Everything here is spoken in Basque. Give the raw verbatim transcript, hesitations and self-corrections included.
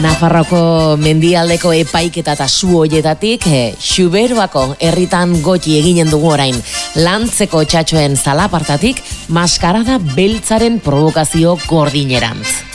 Nafarroko mendialdeko epaiketa eta su hoietatik, e, Xuberoako herritan goti eginen dugu orain. Lantzeko txatxoen zalapartatik, maskarada beltzaren provokazio gordinerantz.